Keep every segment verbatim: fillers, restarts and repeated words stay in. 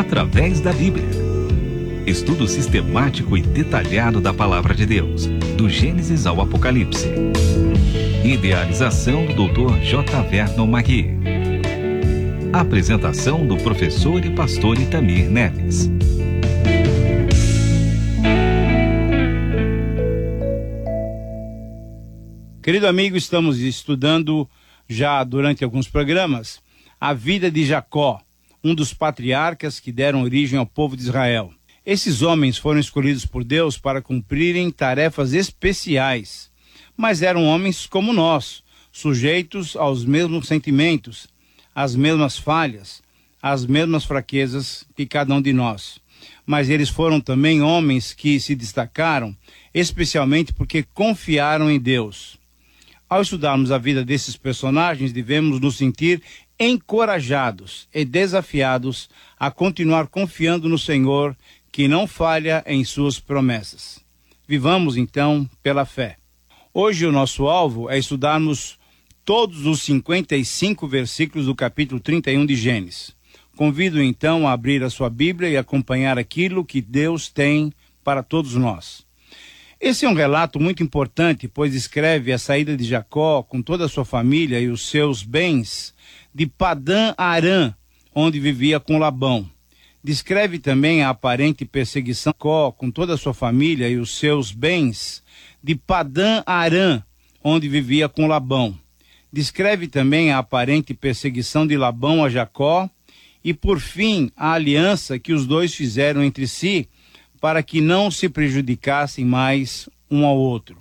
através da Bíblia. Estudo sistemático e detalhado da Palavra de Deus, do Gênesis ao Apocalipse. Idealização do doutor J. Vernon Magui. Apresentação do professor e pastor Itamir Neves. Querido amigo, estamos estudando já durante alguns programas a vida de Jacó, um dos patriarcas que deram origem ao povo de Israel. Esses homens foram escolhidos por Deus para cumprirem tarefas especiais, mas eram homens como nós, sujeitos aos mesmos sentimentos, às mesmas falhas, às mesmas fraquezas que cada um de nós. Mas eles foram também homens que se destacaram, especialmente porque confiaram em Deus. Ao estudarmos a vida desses personagens, devemos nos sentir encorajados e desafiados a continuar confiando no Senhor, que não falha em suas promessas. Vivamos, então, pela fé. Hoje o nosso alvo é estudarmos todos os cinquenta e cinco versículos do capítulo trinta e um de Gênesis. Convido, então, a abrir a sua Bíblia e acompanhar aquilo que Deus tem para todos nós. Esse é um relato muito importante, pois descreve a saída de Jacó com toda a sua família e os seus bens de Padã Arã, onde vivia com Labão. Descreve também a aparente perseguição de Jacó com toda a sua família e os seus bens de Padã Arã, onde vivia com Labão. Descreve também a aparente perseguição de Labão a Jacó e, por fim, a aliança que os dois fizeram entre si para que não se prejudicassem mais um ao outro.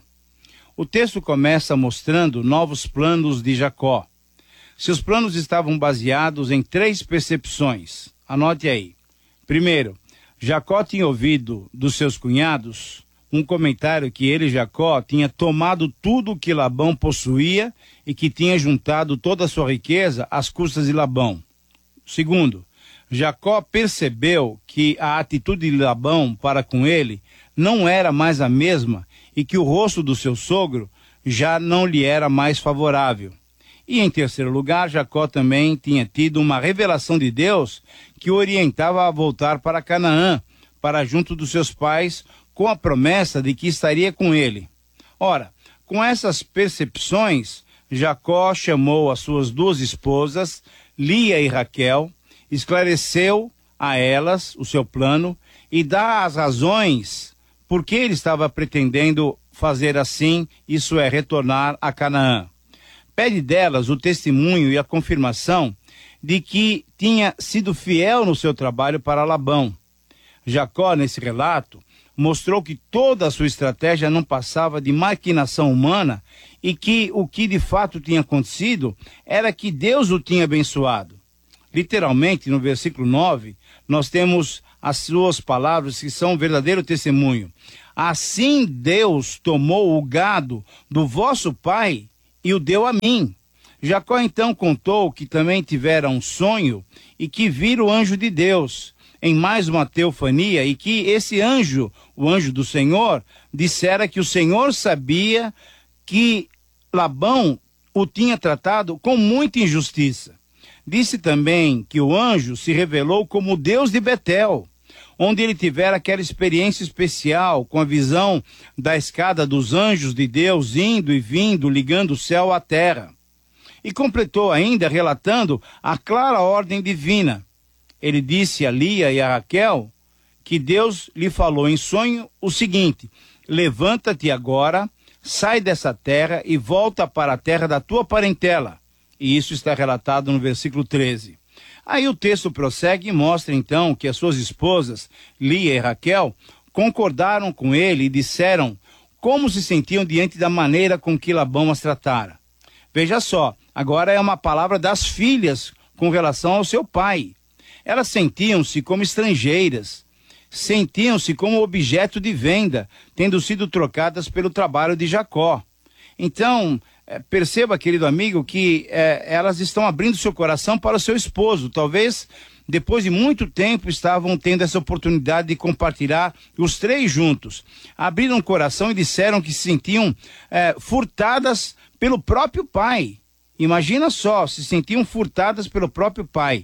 O texto começa mostrando novos planos de Jacó. Seus planos estavam baseados em três percepções. Anote aí. Primeiro, Jacó tinha ouvido dos seus cunhados um comentário que ele, Jacó, tinha tomado tudo o que Labão possuía e que tinha juntado toda a sua riqueza às custas de Labão. Segundo, Jacó percebeu que a atitude de Labão para com ele não era mais a mesma e que o rosto do seu sogro já não lhe era mais favorável. E em terceiro lugar, Jacó também tinha tido uma revelação de Deus que o orientava a voltar para Canaã, para junto dos seus pais, com a promessa de que estaria com ele. Ora, com essas percepções, Jacó chamou as suas duas esposas, Lia e Raquel, esclareceu a elas o seu plano e dá as razões por que ele estava pretendendo fazer assim, isso é, retornar a Canaã. Pede delas o testemunho e a confirmação de que tinha sido fiel no seu trabalho para Labão. Jacó, nesse relato, mostrou que toda a sua estratégia não passava de maquinação humana e que o que de fato tinha acontecido era que Deus o tinha abençoado. Literalmente, no versículo nove, nós temos as suas palavras que são um verdadeiro testemunho. Assim Deus tomou o gado do vosso pai e o deu a mim. Jacó então contou que também tivera um sonho e que vira o anjo de Deus em mais uma teofania e que esse anjo, o anjo do Senhor, dissera que o Senhor sabia que Labão o tinha tratado com muita injustiça. Disse também que o anjo se revelou como o Deus de Betel, onde ele tivera aquela experiência especial com a visão da escada dos anjos de Deus indo e vindo, ligando o céu à terra. E completou ainda relatando a clara ordem divina. Ele disse a Lia e a Raquel que Deus lhe falou em sonho o seguinte: levanta-te agora, sai dessa terra e volta para a terra da tua parentela. E isso está relatado no versículo treze. Aí o texto prossegue e mostra então que as suas esposas, Lia e Raquel, concordaram com ele e disseram como se sentiam diante da maneira com que Labão as tratara. Veja só, agora é uma palavra das filhas com relação ao seu pai. Elas sentiam-se como estrangeiras, sentiam-se como objeto de venda, tendo sido trocadas pelo trabalho de Jacó. Então, perceba, querido amigo, que é, elas estão abrindo seu coração para o seu esposo. Talvez, depois de muito tempo, estavam tendo essa oportunidade de compartilhar os três juntos. Abriram o coração e disseram que se sentiam é, furtadas pelo próprio pai. Imagina só, se sentiam furtadas pelo próprio pai.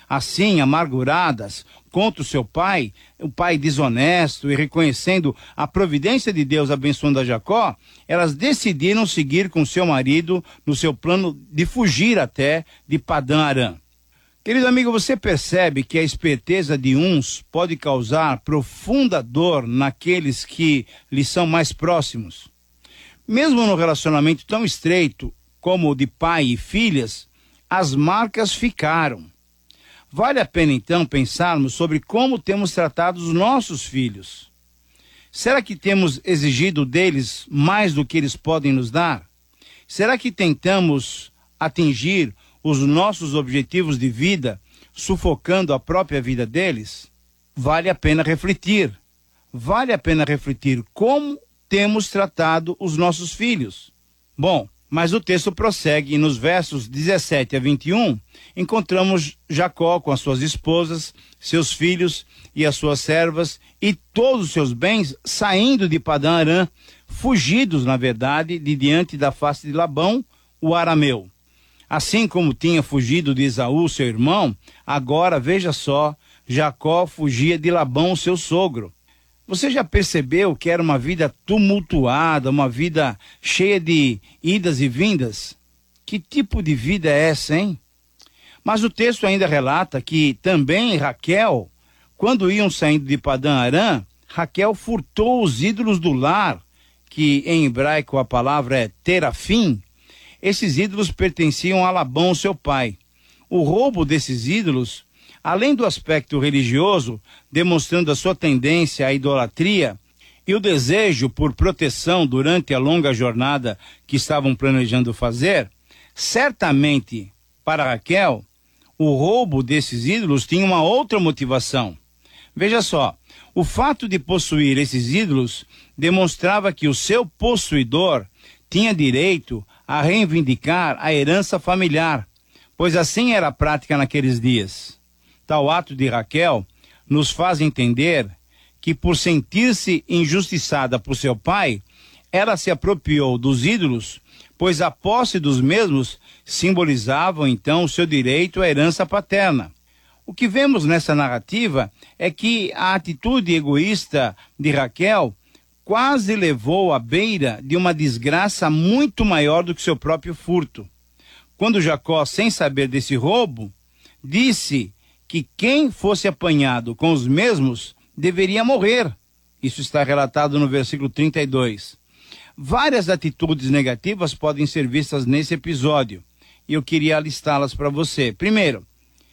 Assim, amarguradas contra o seu pai, o pai desonesto, e reconhecendo a providência de Deus abençoando a Jacó, elas decidiram seguir com seu marido no seu plano de fugir até de Padã Arã. Querido amigo, você percebe que a esperteza de uns pode causar profunda dor naqueles que lhe são mais próximos? Mesmo no relacionamento tão estreito como o de pai e filhas, as marcas ficaram. Vale a pena então pensarmos sobre como temos tratado os nossos filhos. Será que temos exigido deles mais do que eles podem nos dar? Será que tentamos atingir os nossos objetivos de vida, sufocando a própria vida deles? Vale a pena refletir. Vale a pena refletir como temos tratado os nossos filhos. Bom, mas o texto prossegue e nos versos dezessete a vinte e um, encontramos Jacó com as suas esposas, seus filhos e as suas servas e todos os seus bens saindo de Padã Arã, fugidos, na verdade, de diante da face de Labão, o arameu. Assim como tinha fugido de Esaú, seu irmão, agora, veja só, Jacó fugia de Labão, seu sogro. Você já percebeu que era uma vida tumultuada, uma vida cheia de idas e vindas? Que tipo de vida é essa, hein? Mas o texto ainda relata que também Raquel, quando iam saindo de Padã Arã, Raquel furtou os ídolos do lar, que em hebraico a palavra é terafim. Esses ídolos pertenciam a Labão, seu pai. O roubo desses ídolos, além do aspecto religioso, demonstrando a sua tendência à idolatria e o desejo por proteção durante a longa jornada que estavam planejando fazer, certamente, para Raquel, o roubo desses ídolos tinha uma outra motivação. Veja só, o fato de possuir esses ídolos demonstrava que o seu possuidor tinha direito a reivindicar a herança familiar, pois assim era a prática naqueles dias. Tal ato de Raquel nos faz entender que, por sentir-se injustiçada por seu pai, ela se apropriou dos ídolos, pois a posse dos mesmos simbolizavam então o seu direito à herança paterna. O que vemos nessa narrativa é que a atitude egoísta de Raquel quase levou à beira de uma desgraça muito maior do que seu próprio furto. Quando Jacó, sem saber desse roubo, disse que quem fosse apanhado com os mesmos deveria morrer. Isso está relatado no versículo trinta e dois. Várias atitudes negativas podem ser vistas nesse episódio, e eu queria listá-las para você. Primeiro,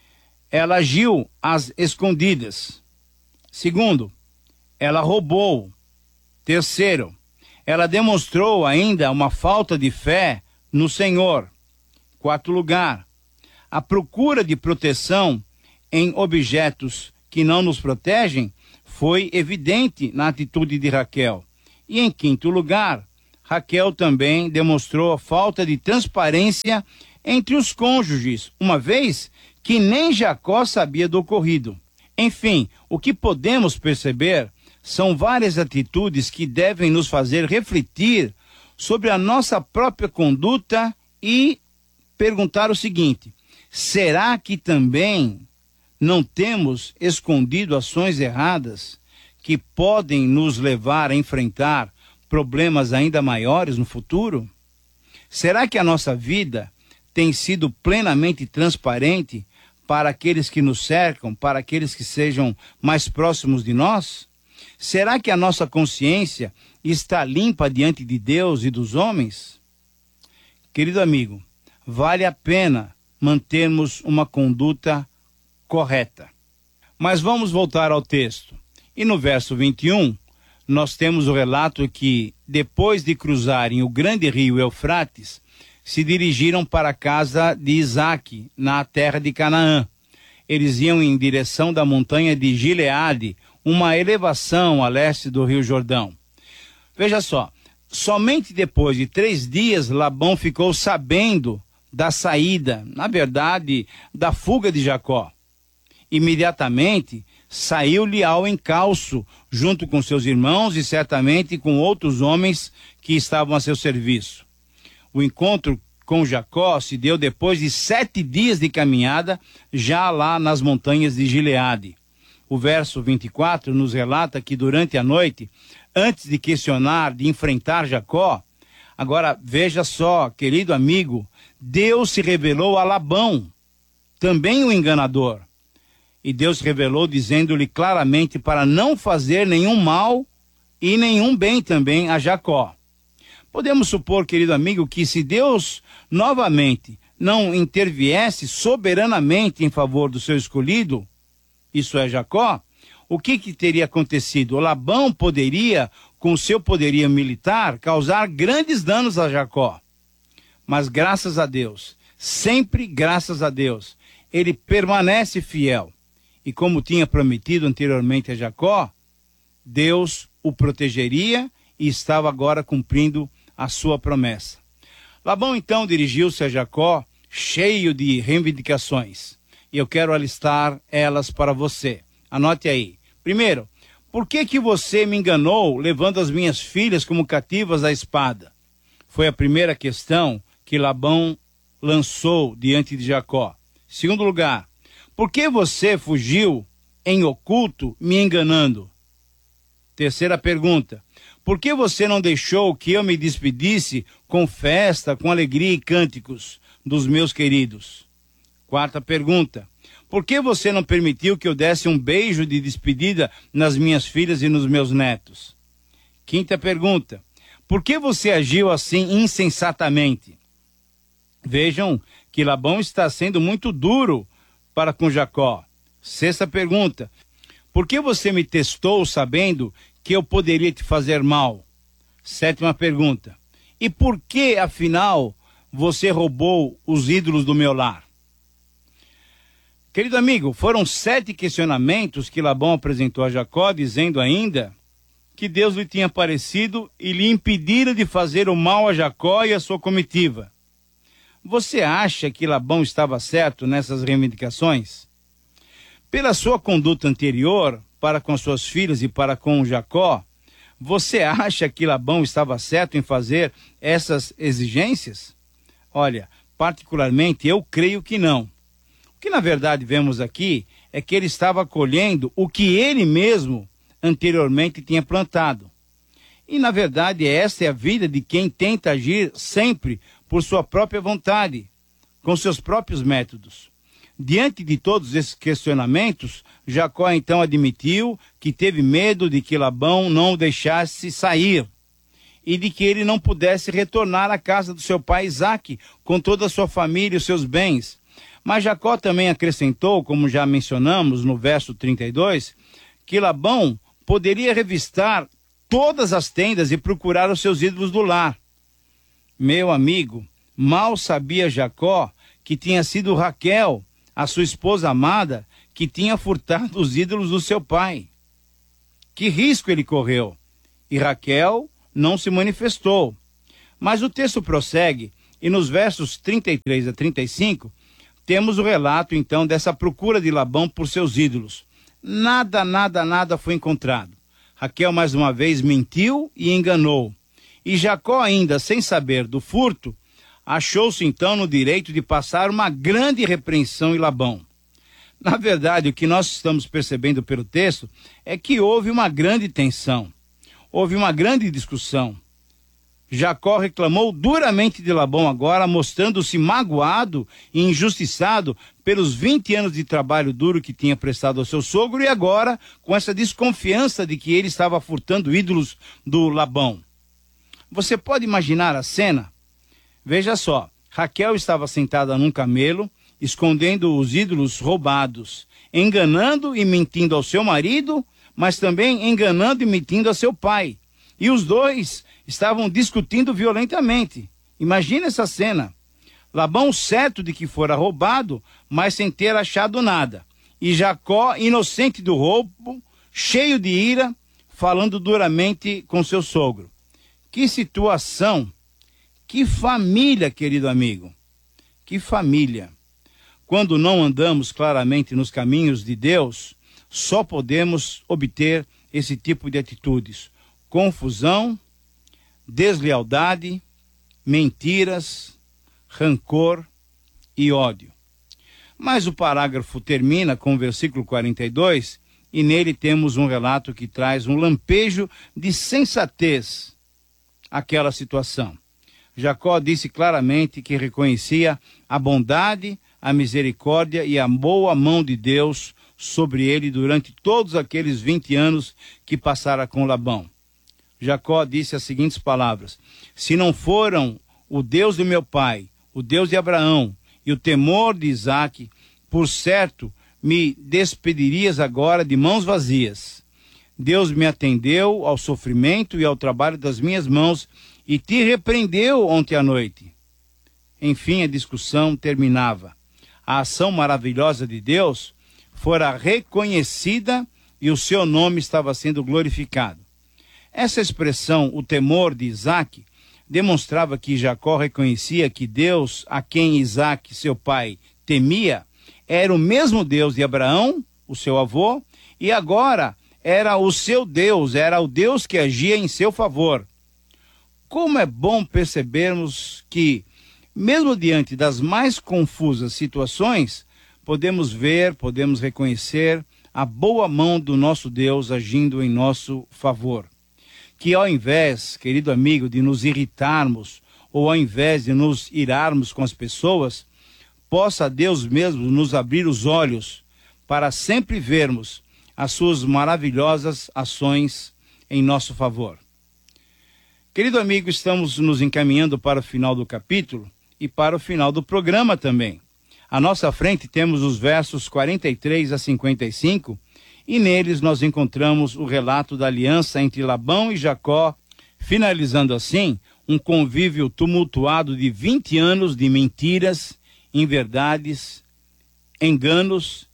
ela agiu às escondidas. Segundo, ela roubou. Terceiro, ela demonstrou ainda uma falta de fé no Senhor. Quarto lugar, a procura de proteção em objetos que não nos protegem foi evidente na atitude de Raquel. E em quinto lugar, Raquel também demonstrou a falta de transparência entre os cônjuges, uma vez que nem Jacó sabia do ocorrido. Enfim, o que podemos perceber são várias atitudes que devem nos fazer refletir sobre a nossa própria conduta e perguntar o seguinte: será que também não temos escondido ações erradas que podem nos levar a enfrentar problemas ainda maiores no futuro? Será que a nossa vida tem sido plenamente transparente para aqueles que nos cercam, para aqueles que sejam mais próximos de nós? Será que a nossa consciência está limpa diante de Deus e dos homens? Querido amigo, vale a pena mantermos uma conduta correta. Mas vamos voltar ao texto. E no verso vinte e um, nós temos o relato que, depois de cruzarem o grande rio Eufrates, se dirigiram para a casa de Isaque, na terra de Canaã. Eles iam em direção da montanha de Gileade, uma elevação a leste do rio Jordão. Veja só, somente depois de três dias Labão ficou sabendo da saída, na verdade, da fuga de Jacó. Imediatamente saiu-lhe ao encalço, junto com seus irmãos e certamente com outros homens que estavam a seu serviço. O encontro com Jacó se deu depois de sete dias de caminhada, já lá nas montanhas de Gileade. O verso vinte e quatro nos relata que durante a noite, antes de questionar, de enfrentar Jacó, agora veja só, querido amigo, Deus se revelou a Labão, também o enganador. E Deus revelou dizendo-lhe claramente para não fazer nenhum mal e nenhum bem também a Jacó. Podemos supor, querido amigo, que se Deus novamente não interviesse soberanamente em favor do seu escolhido, isso é Jacó, o que, que teria acontecido? O Labão poderia, com o seu poderio militar, causar grandes danos a Jacó. Mas graças a Deus, sempre graças a Deus, ele permanece fiel. E como tinha prometido anteriormente a Jacó, Deus o protegeria e estava agora cumprindo a sua promessa. Labão então dirigiu-se a Jacó cheio de reivindicações. E eu quero alistar elas para você. Anote aí. Primeiro, por que que você me enganou levando as minhas filhas como cativas à espada? Foi a primeira questão que Labão lançou diante de Jacó. Segundo lugar, por que você fugiu em oculto me enganando? Terceira pergunta, por que você não deixou que eu me despedisse com festa, com alegria e cânticos dos meus queridos? Quarta pergunta, por que você não permitiu que eu desse um beijo de despedida nas minhas filhas e nos meus netos? Quinta pergunta, por que você agiu assim insensatamente? Vejam que Labão está sendo muito duro para com Jacó. Sexta pergunta, por que você me testou sabendo que eu poderia te fazer mal? Sétima pergunta, e por que, afinal, você roubou os ídolos do meu lar? Querido amigo, foram sete questionamentos que Labão apresentou a Jacó, dizendo ainda que Deus lhe tinha aparecido e lhe impedira de fazer o mal a Jacó e a sua comitiva. Você acha que Labão estava certo nessas reivindicações? Pela sua conduta anterior para com suas filhas e para com Jacó, você acha que Labão estava certo em fazer essas exigências? Olha, particularmente eu creio que não. O que na verdade vemos aqui é que ele estava colhendo o que ele mesmo anteriormente tinha plantado. E na verdade esta é a vida de quem tenta agir sempre por sua própria vontade, com seus próprios métodos. Diante de todos esses questionamentos, Jacó então admitiu que teve medo de que Labão não o deixasse sair e de que ele não pudesse retornar à casa do seu pai Isaque com toda a sua família e os seus bens. Mas Jacó também acrescentou, como já mencionamos no verso trinta e dois, que Labão poderia revistar todas as tendas e procurar os seus ídolos do lar. Meu amigo, mal sabia Jacó que tinha sido Raquel, a sua esposa amada, que tinha furtado os ídolos do seu pai. Que risco ele correu! E Raquel não se manifestou. Mas o texto prossegue, e nos versos trinta e três a trinta e cinco, temos o relato então dessa procura de Labão por seus ídolos. Nada, nada, nada foi encontrado. Raquel mais uma vez mentiu e enganou. E Jacó, ainda sem saber do furto, achou-se então no direito de passar uma grande repreensão em Labão. Na verdade, o que nós estamos percebendo pelo texto é que houve uma grande tensão, houve uma grande discussão. Jacó reclamou duramente de Labão agora, mostrando-se magoado e injustiçado pelos vinte anos de trabalho duro que tinha prestado ao seu sogro e agora com essa desconfiança de que ele estava furtando ídolos do Labão. Você pode imaginar a cena? Veja só, Raquel estava sentada num camelo, escondendo os ídolos roubados, enganando e mentindo ao seu marido, mas também enganando e mentindo a seu pai. E os dois estavam discutindo violentamente. Imagina essa cena. Labão certo de que fora roubado, mas sem ter achado nada. E Jacó, inocente do roubo, cheio de ira, falando duramente com seu sogro. Que situação! Que família, querido amigo! Que família! Quando não andamos claramente nos caminhos de Deus, só podemos obter esse tipo de atitudes. Confusão, deslealdade, mentiras, rancor e ódio. Mas o parágrafo termina com o versículo quarenta e dois, e nele temos um relato que traz um lampejo de sensatez àquela situação. Jacó disse claramente que reconhecia a bondade, a misericórdia e a boa mão de Deus sobre ele durante todos aqueles vinte anos que passara com Labão. Jacó disse as seguintes palavras: se não foram o Deus de meu pai, o Deus de Abraão e o temor de Isaque, por certo me despedirias agora de mãos vazias. Deus me atendeu ao sofrimento e ao trabalho das minhas mãos e te repreendeu ontem à noite. Enfim, a discussão terminava. A ação maravilhosa de Deus fora reconhecida e o seu nome estava sendo glorificado. Essa expressão, o temor de Isaque, demonstrava que Jacó reconhecia que Deus, a quem Isaque, seu pai, temia, era o mesmo Deus de Abraão, o seu avô, e agora era o seu Deus, era o Deus que agia em seu favor. Como é bom percebermos que, mesmo diante das mais confusas situações, podemos ver, podemos reconhecer a boa mão do nosso Deus agindo em nosso favor. Que ao invés, querido amigo, de nos irritarmos, ou ao invés de nos irarmos com as pessoas, possa Deus mesmo nos abrir os olhos para sempre vermos as suas maravilhosas ações em nosso favor. Querido amigo, estamos nos encaminhando para o final do capítulo e para o final do programa também. À nossa frente temos os versos quarenta e três a cinquenta e cinco, e neles nós encontramos o relato da aliança entre Labão e Jacó, finalizando assim um convívio tumultuado de vinte anos de mentiras, inverdades, enganos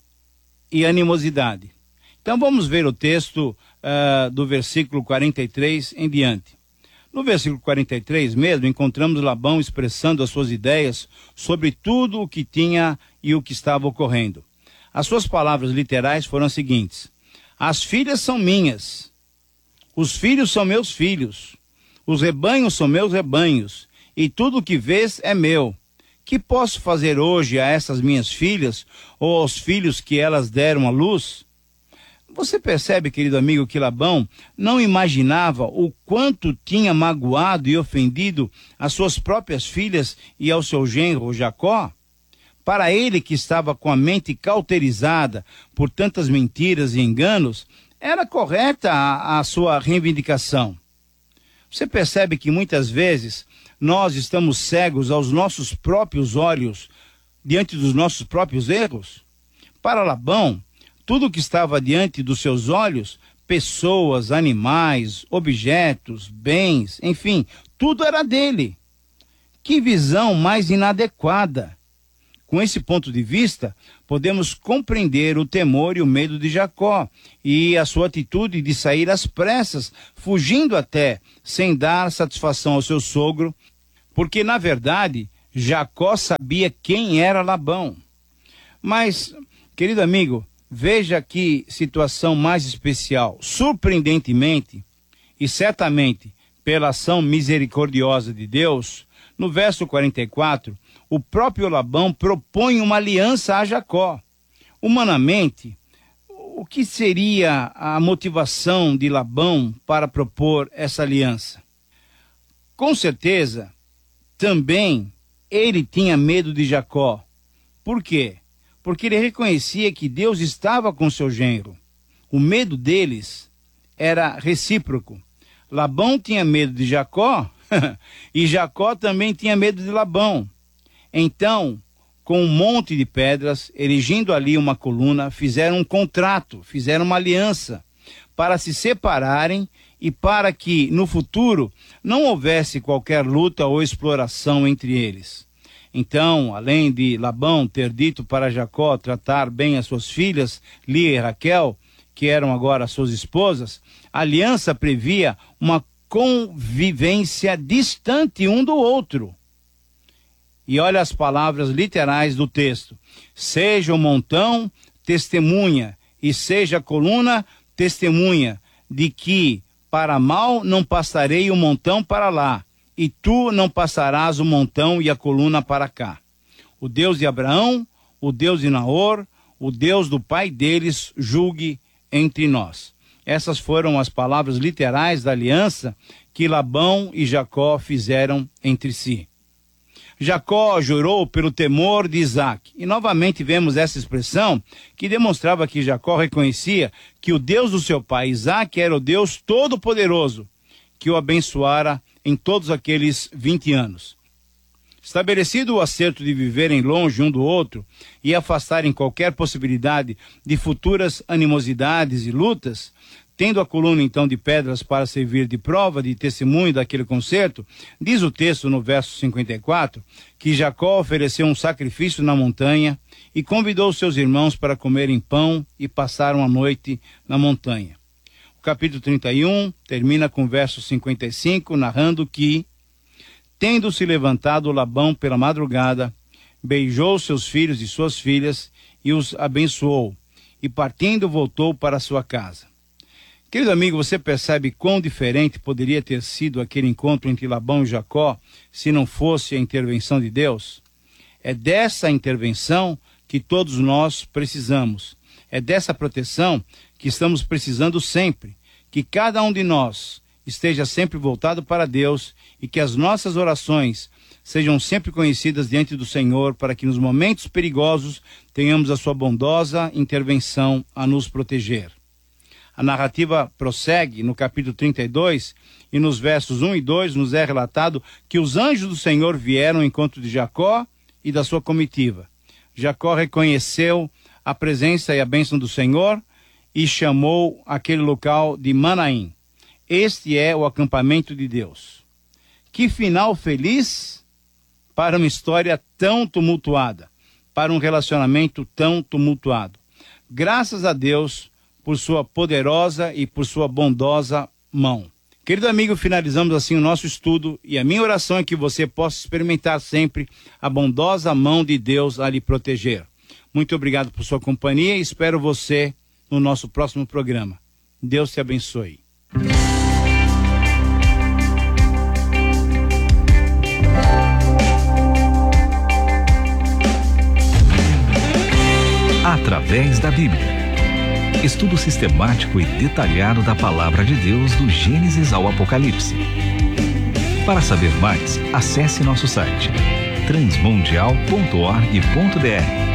e animosidade. Então vamos ver o texto uh, do versículo quarenta e três em diante. No versículo quarenta e três mesmo, encontramos Labão expressando as suas ideias sobre tudo o que tinha e o que estava ocorrendo. As suas palavras literais foram as seguintes: as filhas são minhas, os filhos são meus filhos, os rebanhos são meus rebanhos, e tudo o que vês é meu. Que posso fazer hoje a essas minhas filhas, ou aos filhos que elas deram à luz? Você percebe, querido amigo, que Labão não imaginava o quanto tinha magoado e ofendido as suas próprias filhas e ao seu genro Jacó? Para ele, que estava com a mente cauterizada por tantas mentiras e enganos, era correta a, a sua reivindicação. Você percebe que muitas vezes nós estamos cegos aos nossos próprios olhos diante dos nossos próprios erros? Para Labão, tudo que estava diante dos seus olhos, pessoas, animais, objetos, bens, enfim, tudo era dele. Que visão mais inadequada! Com esse ponto de vista, podemos compreender o temor e o medo de Jacó e a sua atitude de sair às pressas, fugindo até, sem dar satisfação ao seu sogro, porque, na verdade, Jacó sabia quem era Labão. Mas, querido amigo, veja que situação mais especial. Surpreendentemente, e certamente pela ação misericordiosa de Deus, no verso quarenta e quatro, o próprio Labão propõe uma aliança a Jacó. Humanamente, o que seria a motivação de Labão para propor essa aliança? Com certeza, também ele tinha medo de Jacó. Por quê? Porque ele reconhecia que Deus estava com seu genro. O medo deles era recíproco. Labão tinha medo de Jacó e Jacó também tinha medo de Labão. Então, com um monte de pedras, erigindo ali uma coluna, fizeram um contrato, fizeram uma aliança para se separarem e para que, no futuro, não houvesse qualquer luta ou exploração entre eles. Então, além de Labão ter dito para Jacó tratar bem as suas filhas, Lia e Raquel, que eram agora suas esposas, a aliança previa uma convivência distante um do outro. E olha as palavras literais do texto: seja o montão testemunha, e seja a coluna testemunha, de que para mal não passarei o montão para lá, e tu não passarás o montão e a coluna para cá. O Deus de Abraão, o Deus de Naor, o Deus do pai deles, julgue entre nós. Essas foram as palavras literais da aliança que Labão e Jacó fizeram entre si. Jacó jurou pelo temor de Isaac. E novamente vemos essa expressão que demonstrava que Jacó reconhecia que o Deus do seu pai Isaac era o Deus Todo-Poderoso, que o abençoara em todos aqueles vinte anos. Estabelecido o acerto de viverem longe um do outro e afastarem qualquer possibilidade de futuras animosidades e lutas, tendo a coluna então de pedras para servir de prova, de testemunho daquele concerto, diz o texto no verso cinquenta e quatro, que Jacó ofereceu um sacrifício na montanha e convidou seus irmãos para comerem pão e passaram a noite na montanha. O capítulo trinta e um termina com o verso cinquenta e cinco, narrando que, tendo-se levantado Labão pela madrugada, beijou seus filhos e suas filhas e os abençoou, e partindo voltou para sua casa. Querido amigo, você percebe quão diferente poderia ter sido aquele encontro entre Labão e Jacó se não fosse a intervenção de Deus? É dessa intervenção que todos nós precisamos. É dessa proteção que estamos precisando sempre. Que cada um de nós esteja sempre voltado para Deus e que as nossas orações sejam sempre conhecidas diante do Senhor, para que nos momentos perigosos tenhamos a sua bondosa intervenção a nos proteger. A narrativa prossegue no capítulo trinta e dois e nos versos um e dois nos é relatado que os anjos do Senhor vieram ao encontro de Jacó e da sua comitiva. Jacó reconheceu a presença e a bênção do Senhor e chamou aquele local de Manaim. Este é o acampamento de Deus. Que final feliz para uma história tão tumultuada, para um relacionamento tão tumultuado. Graças a Deus por sua poderosa e por sua bondosa mão. Querido amigo, finalizamos assim o nosso estudo e a minha oração é que você possa experimentar sempre a bondosa mão de Deus a lhe proteger. Muito obrigado por sua companhia e espero você no nosso próximo programa. Deus te abençoe. Através da Bíblia. Estudo sistemático e detalhado da Palavra de Deus do Gênesis ao Apocalipse. Para saber mais, acesse nosso site transmundial ponto org ponto br.